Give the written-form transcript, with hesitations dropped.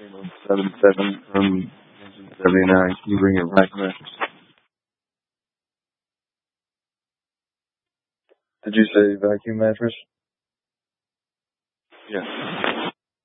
77 from 79. Can you bring it back, mattress? Did you say vacuum mattress? Yes.